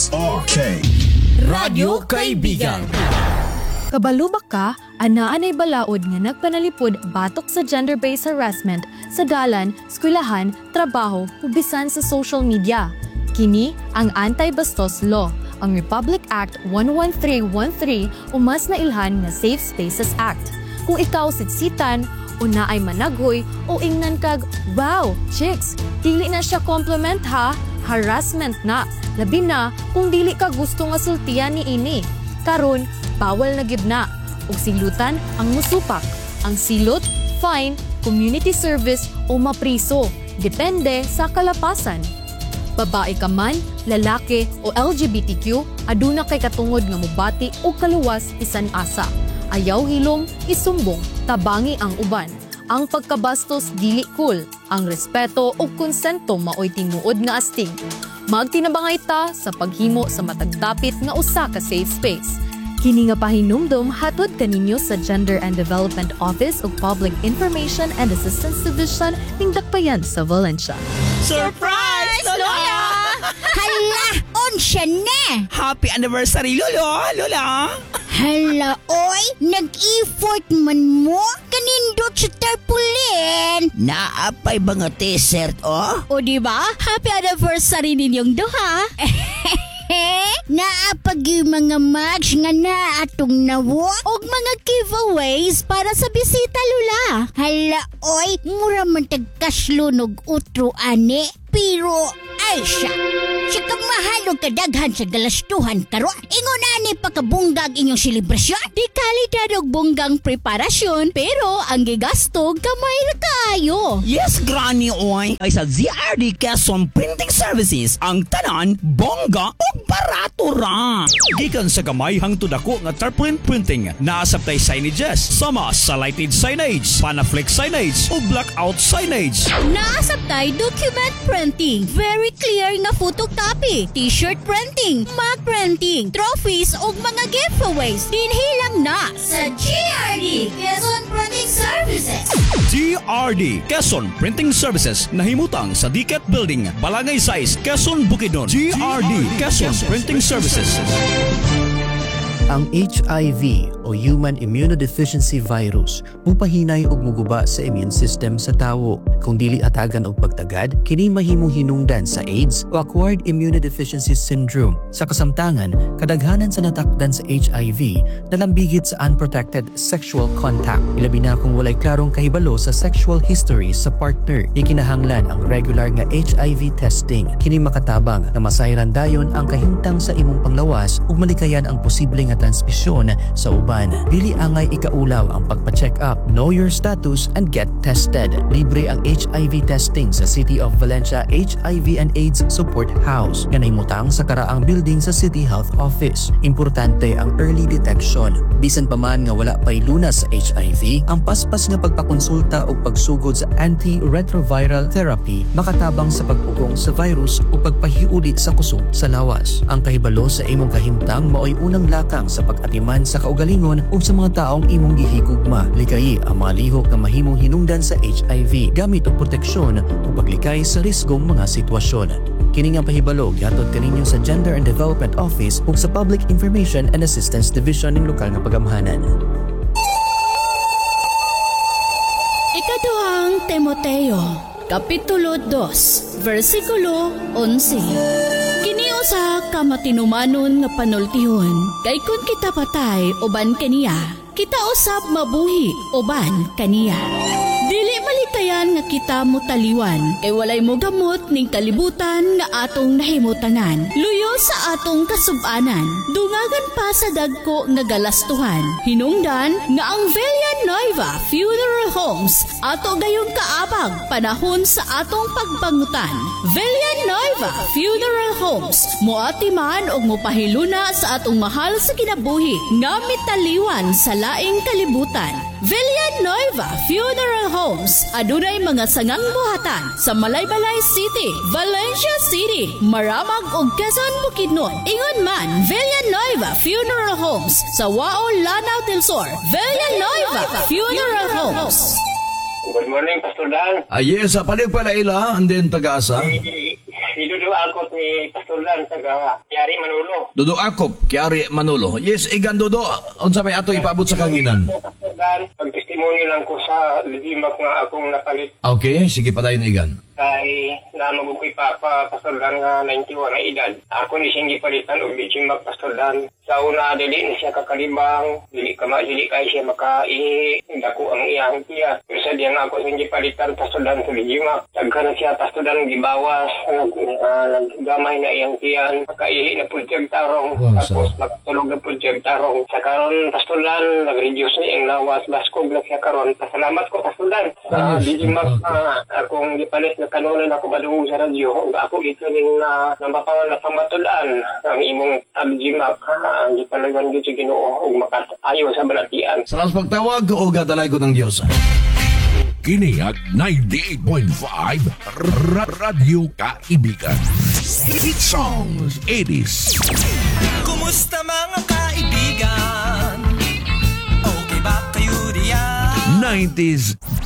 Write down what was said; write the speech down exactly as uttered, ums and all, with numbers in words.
S R K Radyo Kaibigan. Kabalubak ka, anaan ay balaod nga nagpanalipod batok sa gender-based harassment sa dalan, eskwelahan, trabaho, ug bisan sa social media. Kini ang Anti-Bastos Law, ang Republic Act one one three one three o mas nailhan nga Safe Spaces Act. Kung ikaw sitsitan, o naay managhoy o ingnan kag, wow, chicks, dili na siya compliment ha, harassment na. Labi na kung dili ka gusto nga sultian ni ini. Karon, bawal na gid na. Ug silutan ang musupak. Ang silot, fine, community service o mapriso. Depende sa kalapasan. Babae ka man, lalaki o L G B T Q, aduna kay katungod nga mubati o kaluwas bisan asa. Ayaw hilom, isumbong, tabangi ang uban. Ang pagkabastos dili cool. Ang respeto o konsento maoy tinuod nga astig. Magtinabangay ta sa paghimo sa matagdapit nga usa ka safe space. Kini nga pahinumdom hatod kaninyo sa Gender and Development Office ug Public Information and Assistance Division ning Dakbayan sa Valencia. Surprise, Lola! Hala, onsya na! Happy anniversary, Lolo! Lola! Hala, oy! Nag-effort man mo? Kanindot sa tarpaulin! Naapay ba nga t-shirt, oh? O diba? Happy anniversary ninyong duha! Naapag yung mga match nga na atong nawo og mga giveaways para sa bisita, Lula. Hala, oy! Mura man tagkaslunog utro, ane. Pero, ay siya. Siya kang mahalog kadaghan sa galastuhan karon. Ingon ani pakabunggag inyong selebrasyon. Di kalidad og bunggang preparasyon, pero ang gigastog kamay ra kaayo. Yes, Granny Oy! Ay sa Z R D Quezon Printing Services, ang tanan, bongga o barato ra. Gikan sa gamay hangtod ako nga tarpaulin printing, naasabtay signages, sama sa lighted signage, panaflex signage o blackout signage. Naasabtay document printing, very clear nga photocopy, t-shirt printing, mug printing, trophies ug mga giveaways. Dinhilang na sa G R D Quezon Printing Services. G R D Quezon Printing Services nahimutang sa D C A T Building, Balangay Size, Quezon, Bukidnon. G R D Quezon Printing Services. Ang H I V o Human Immunodeficiency Virus mupahinay og muguba sa immune system sa tawo. Kung dili atagan og pagtagad, kini mahimong hinungdan sa AIDS o Acquired Immunodeficiency Syndrome. Sa kasamtangan, kadaghanan sa natakdan sa H I V nalambigit sa unprotected sexual contact. Ilabi na kung walay klarong kahibalo sa sexual history sa partner. Ikinahanglan ang regular nga H I V testing. Kini makatabang na masayran dayon ang kahimtang sa imong panglawas ug malikayan ang posible nga transmisyon sa uban. Dili angay ikaulaw ang pagpa-check up, know your status and get tested. Libre ang H I V testing sa City of Valencia H I V and AIDS Support House nga nahimutang sa karaang building sa City Health Office. Importante ang early detection. Bisan pa man nga wala pay lunas sa H I V, ang paspas nga pagpakonsulta o pagsugod sa antiretroviral therapy makatabang sa pagpugong sa virus o pagpahiuli sa kusog sa lawas. Ang kahibalo sa imong kahimtang maoy unang lakang sa pag-atiman sa kaugalingon o sa mga taong imong gihigugma. Likayi ang mga lihok na mahimong hinungdan sa H I V gamit og proteksyon o paglikay sa risgong mga sitwasyon. Kini nga pahibalo gihatod kaninyo sa Gender and Development Office ug sa Public Information and Assistance Division ng lokal nga pagamhanan. Ikaduhang Timoteo, Kapitulo two, versikulo eleven. Kini usa ka matinumanon nga panultihon, kay kun kita patay uban kaniya, kita usab mabuhi uban kaniya. Dili malikayan nga kita mutaliwan, kay walay mo gamot ning kalibutan nga atong nahimutanan. Luyo sa atong kasubanan, dungagan pa sa dagko nga galastuhan. Hinungdan nga ang Villanueva Funeral Homes ato gayong kaabag panahon sa atong pagbangutan. Villanueva Funeral Homes moati man og mopahiluna sa atong mahal sa kinabuhi nga mitaliwan sa laing kalibutan. Villanueva Funeral Homes adunay mga sangang buhatan sa Malaybalay City, Valencia City, Maramag ug Quezon, Bukidnon. Ingon man Villanueva Funeral Homes sa Wao, Lanao del Sur. Villanueva Funeral Homes. Good morning, Pastor Dan. Ah, yes, panig pala ila, and then taga-asa. Si Dudu Akot ni Pastolan taga Yari Manolo. Dodo Akop, Kiari Manolo. Yes, igan Dodo, unsa may ato ipaabot sa kanginan? Pastolan, pagtestimony lang ko sa lidimak nga akong napalit Okay, sige pa tayo igan. kay na mabukoy papa Pastolan nga ninety-one na edad. Ako ni siyang gipalitan og lidimak Pastolan. Sa una dili ni siya kakalibang, dili kama dili kay siya makaihi, dako ang iyang tiya. Pero sa diyan ako siyang gipalitan Pastolan sa lidimak. Daghan na siya Pastolan gibawas, naggamay na iyang tiyan, makaihi na pud siyang tarong, Wow, tapos magtulog na pud siyang tarong. Sa karon Pastolan nag-reduce na iyang lawas, baskog na siya karon. Pasalamat ko Pastolan sa lidimak uh, akong gipalit na kanunan ako madungog sa radyo. Ug ako ito ning uh, nampapangan na pamatulaan ang imong abjimak ang gipalagan gyud sa Ginoo ug makaayo sa balatian. Salamat sa pagtawag o gadalay ko ng Diyos. Kini ang ninety-eight point five Ra- Radyo Kaibigan. Hit songs, eighties. Kumusta mga kaibigan? Okay ba kayo diyan? nineties